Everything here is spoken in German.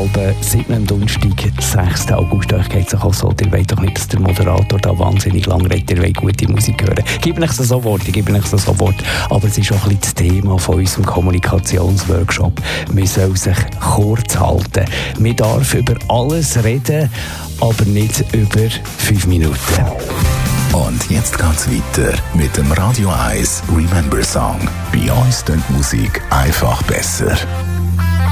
halb 7 am Donnerstag, 6. August. Euch geht es auch so. Ihr wollt doch nicht, dass der Moderator da wahnsinnig lang redet. Ihr wollt gute Musik hören. Ich gebe euch das Wort. Aber es ist auch ein bisschen das Thema von unserem Kommunikationsworkshop. Man soll sich kurz halten. Man darf über alles reden, aber nicht über 5 Minuten. Und jetzt geht's weiter mit dem Radio 1 Remember Song. Bei uns klingt Musik einfach besser.